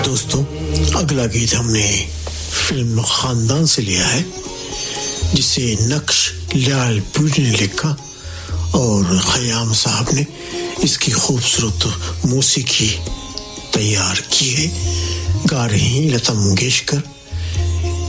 दोस्तों, अगला गीत हमने फिल्म खानदान से लिया है, जिसे नक्श लाल पुरी ने लिखा और खयाम साहब ने इसकी खूबसूरत मौसीकी तैयार की है। गा रही हैं लता मंगेशकर।